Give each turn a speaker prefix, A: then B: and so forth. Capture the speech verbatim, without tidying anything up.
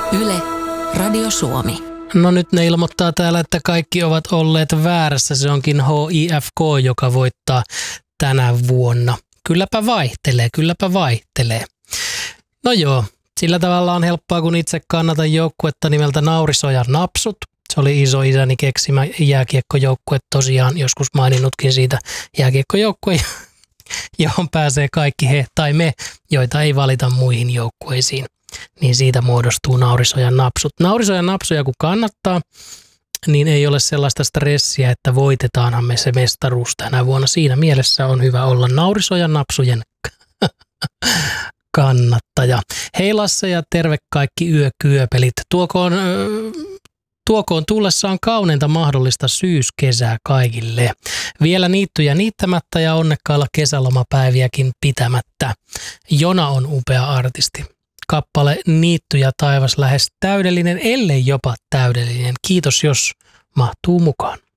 A: Yle, Radio Suomi.
B: No nyt ne ilmoittaa täällä, että kaikki ovat olleet väärässä. Se onkin H I F K, joka voittaa tänä vuonna. Kylläpä vaihtelee, kylläpä vaihtelee. No joo, sillä tavalla on helppoa, kun itse kannatan joukkuetta nimeltä Naurisojan Napsut. Se oli isoisäni keksimä jääkiekkojoukkue, tosiaan joskus maininnutkin siitä jääkiekkojoukkue, johon pääsee kaikki he tai me, joita ei valita muihin joukkueisiin. Niin siitä muodostuu Naurisojan Napsut. Naurisojan Napsuja kun kannattaa, niin ei ole sellaista stressiä, että voitetaanhan me se mestaruus tänä vuonna. Siinä mielessä on hyvä olla Naurisojan Napsujen kannattaja. Hei Lasse ja terve kaikki yökyöpelit. Tuokoon, tuokoon tullessaan kauneinta mahdollista syyskesää kaikille. Vielä niittyjä niittämättä ja onnekkailla kesälomapäiviäkin pitämättä. Jona on upea artisti. Kappale Niitty ja taivas lähes täydellinen, ellei jopa täydellinen. Kiitos, jos mahtuu mukaan.